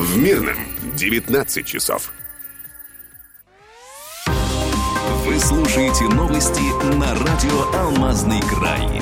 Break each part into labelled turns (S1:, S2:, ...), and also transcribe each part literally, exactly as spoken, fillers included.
S1: В Мирном девятнадцать часов.
S2: Вы слушаете новости на радио «Алмазный край».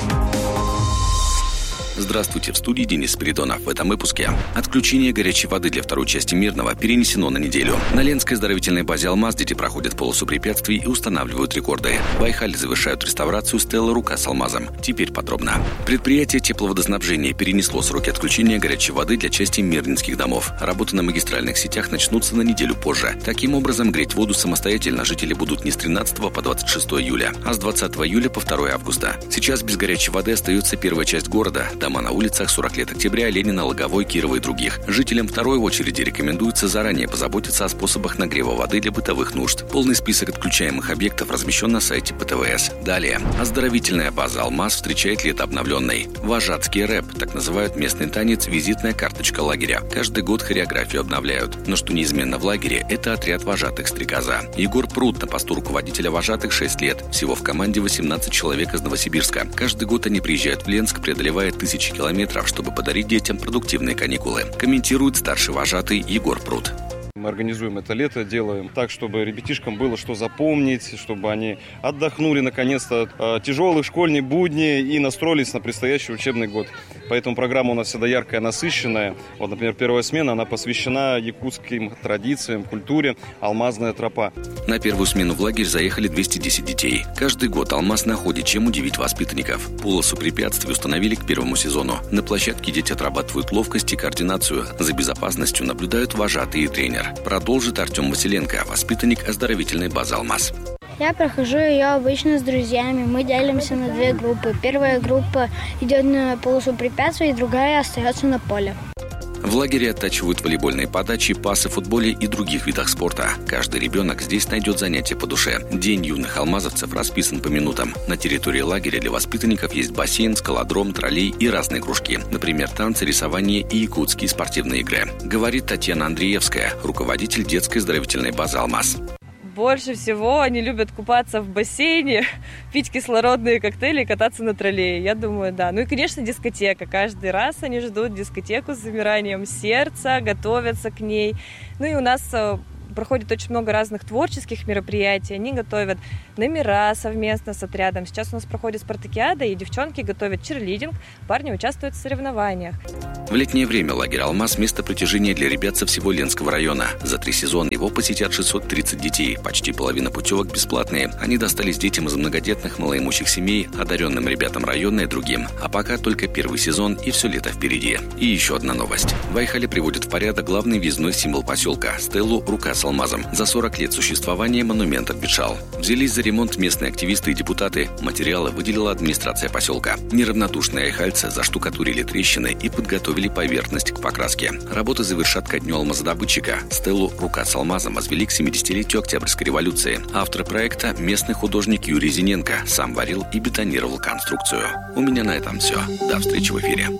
S2: Здравствуйте, в студии Денис Спиридонов. В этом выпуске. Отключение горячей воды для второй части Мирного перенесено на неделю. На Ленской оздоровительной базе «Алмаз» дети проходят полосу препятствий и устанавливают рекорды. В Айхале завершают реставрацию стелы «Рука с алмазом». Теперь подробно. Предприятие тепловодоснабжения перенесло сроки отключения горячей воды для части мирнинских домов. Работы на магистральных сетях начнутся на неделю позже. Таким образом, греть воду самостоятельно жители будут не с тринадцатого по двадцать шестое июля, а с двадцатого июля по второе августа. Сейчас без горячей воды остается первая часть города. Дома на улицах сорок лет октября, Ленина, Логовой, Кирова и других. Жителям второй очереди рекомендуется заранее позаботиться о способах нагрева воды для бытовых нужд. Полный список отключаемых объектов размещен на сайте Пэ Тэ Вэ Эс. Далее. Оздоровительная база «Алмаз» встречает лето обновленной. Вожатский рэп, так называют местный танец, визитная карточка лагеря. Каждый год хореографию обновляют. Но что неизменно в лагере, это отряд вожатых «Стрекоза». Егор Прут на посту руководителя вожатых шесть лет. Всего в команде восемнадцать человек из Новосибирска. Каждый год они приезжают в Ленск, преодолевая тысячи километров, чтобы подарить детям продуктивные каникулы. Комментирует старший вожатый Егор Прут.
S3: Мы организуем это лето, делаем так, чтобы ребятишкам было что запомнить, чтобы они отдохнули наконец-то от э, тяжелых школьных будней и настроились на предстоящий учебный год. Поэтому программа у нас всегда яркая, насыщенная. Вот, например, первая смена, она посвящена якутским традициям, культуре «Алмазная тропа».
S2: На первую смену в лагерь заехали двести десять детей. Каждый год «Алмаз» находит, чем удивить воспитанников. Полосу препятствий установили к первому сезону. На площадке дети отрабатывают ловкость и координацию. За безопасностью наблюдают вожатый и тренер. Продолжит Артем Василенко, воспитанник оздоровительной базы «Алмаз».
S4: Я прохожу ее обычно с друзьями. Мы делимся на две группы. Первая группа идет на полосу препятствий, другая остается на поле.
S2: В лагере оттачивают волейбольные подачи, пасы в футболе и других видах спорта. Каждый ребенок здесь найдет занятие по душе. День юных алмазовцев расписан по минутам. На территории лагеря для воспитанников есть бассейн, скалодром, троллей и разные кружки. Например, танцы, рисование и якутские спортивные игры. Говорит Татьяна Андреевская, руководитель детской оздоровительной базы «Алмаз».
S5: Больше всего они любят купаться в бассейне, пить кислородные коктейли и кататься на троллее. Я думаю, да. Ну и, конечно, дискотека. Каждый раз они ждут дискотеку с замиранием сердца, готовятся к ней. Ну и у нас проходит очень много разных творческих мероприятий. Они готовят номера совместно с отрядом. Сейчас у нас проходит спартакиада, и девчонки готовят чирлидинг, парни участвуют в соревнованиях.
S2: В летнее время лагерь «Алмаз» – место притяжения для ребят со всего Ленского района. За три сезона его посетят шестьсот тридцать детей. Почти половина путевок бесплатные. Они достались детям из многодетных, малоимущих семей, одаренным ребятам района и другим. А пока только первый сезон и все лето впереди. И еще одна новость. В Айхале приводят в порядок главный въездной символ поселка – стелу «Рука с алмазом». За сорок лет существования монумент обветшал. Взялись за ремонт местные активисты и депутаты. Материалы выделила администрация поселка. Неравнодушные айхальцы заштукатурили трещины и подготовили поверхность к покраске. Работы завершат ко дню алмазодобытчика. Стелу «Рука с алмазом» возвели к семидесятилетию Октябрьской революции. Автор проекта – местный художник Юрий Зиненко. Сам варил и бетонировал конструкцию. У меня на этом все. До встречи в эфире.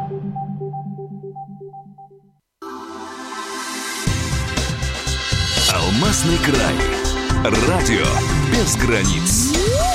S2: Алмазный край. Радио без границ.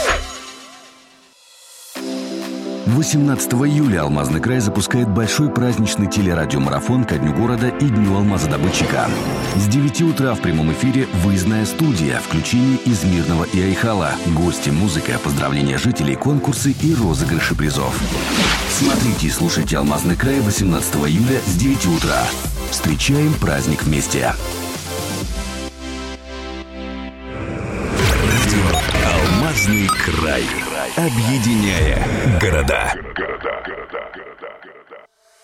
S2: восемнадцатого июля Алмазный край запускает большой праздничный телерадиомарафон ко Дню города и Дню алмазодобытчика. С девяти утра в прямом эфире выездная студия, включение из Мирного и Айхала, гости, музыка, поздравления жителей, конкурсы и розыгрыши призов. Смотрите и слушайте Алмазный край восемнадцатого июля с девяти утра. Встречаем праздник вместе. Алмазный край. Объединяя города.